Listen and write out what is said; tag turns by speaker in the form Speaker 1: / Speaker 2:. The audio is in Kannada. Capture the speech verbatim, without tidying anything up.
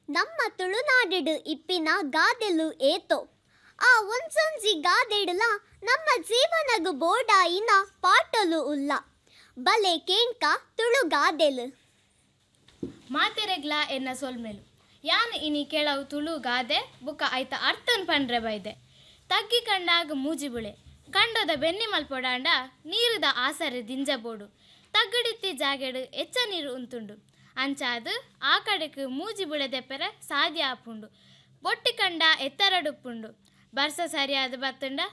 Speaker 1: ನಮ್ಮ ತುಳುನಾಡಿಡು ಇಪ್ಪಿನ ಗಾದೆಲು ಏತೋ ಆ ಒಂಸೊಂಜಿ ಗಾದೆಡುಲ ನಮ್ಮ ಜೀವನಗು ಬೋಡಾಯಿನ ಪಾಟಲು ಉಲ್ಲ ಬಲೆ ಕೇಂಕ ತುಳು ಗಾದೆಲು
Speaker 2: ಮಾತೆರೆಗ್ಲ ಎನ್ನ ಸೊಲ್ಮೆಲು ಯಾನ್ ಇನಿ ಕೆಳವು ತುಳು ಗಾದೆ ಬುಕ್ಕ ಐತ ಅರ್ಥನ್ ಪಂಡ್ರೆ ಬೈದೆ ತಗ್ಗಿ ಕಂಡಾಗ ಮೂಜಿಬುಳೆ ಕಂಡದ ಬೆನ್ನಿ ಮಲ್ಪೊಡಾಂಡ ನೀರುದ ಆಸರೆ ದಿಂಜಬೋಡು ತಗ್ಗಡಿತ್ತಿ ಜಾಗೆಡು ಎಚ್ಚ ನೀರು ಉಂತುಂಡು ಅಂಚಾದು ಆ ಕಡೆಕ್ ಮೂಜಿ ಬುಳೆದೆಪ್ಪರೆ ಸಾಧ್ಯ ಆಪುಂಡು ಬೊಟ್ಟಿ ಕಂಡ ಎತ್ತರಡುಪ್ಪುಂಡು ಬರ್ಸ ಸರಿಯಾದ ಬತ್ತುಂಡ